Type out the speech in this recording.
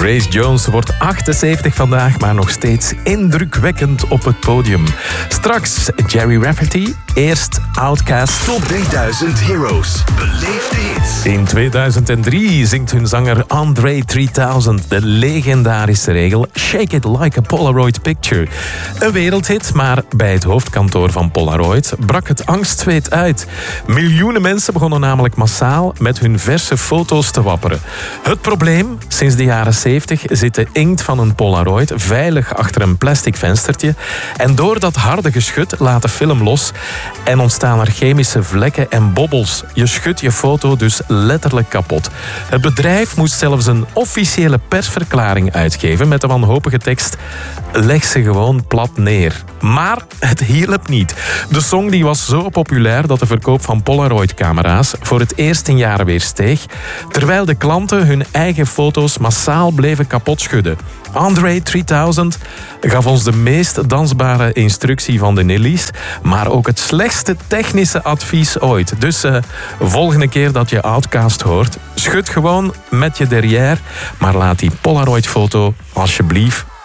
Grace Jones wordt 78 vandaag, maar nog steeds indrukwekkend op het podium. Straks Jerry Rafferty, eerst Outkast. Top 3000 Heroes. Beleef de hits. In 2003 zingt hun zanger Andre 3000 de legendarische regel Shake it like a Polaroid picture. Een wereldhit, maar bij het hoofdkantoor van Polaroid brak het angstzweet uit. Miljoenen mensen begonnen namelijk massaal met hun verse foto's te wapperen. Het probleem? Sinds de jaren 70 zit de inkt van een Polaroid veilig achter een plastic venstertje. En door dat harde geschut laat de film los en ontstaan er chemische vlekken en bobbels. Je schudt je foto dus letterlijk kapot. Het bedrijf moest zelfs een officiële persverklaring uitgeven met de wanhopige tekst: leg ze gewoon plat neer. Maar het hielp niet. De song die was zo populair dat de verkoop van Polaroid-camera's voor het eerst in jaren weer steeg, terwijl de klanten hun eigen foto's massaal bleven kapotschudden. Andre 3000 gaf ons de meest dansbare instructie van de Nillies, maar ook het slechtste technische advies ooit. Dus volgende keer dat je Outkast hoort, schud gewoon met je derrière, maar laat die Polaroid-foto alsjeblieft